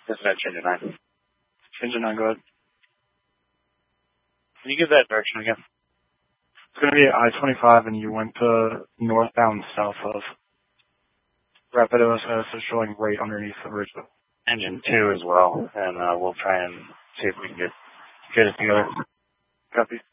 This is engine 9. Engine 9, go ahead. Can you give that direction again? It's going to be I-25, and you went to northbound south of Rapidos, so showing right underneath the ridge. Engine 2 as well, and we'll try and see if we can get it together. Copy.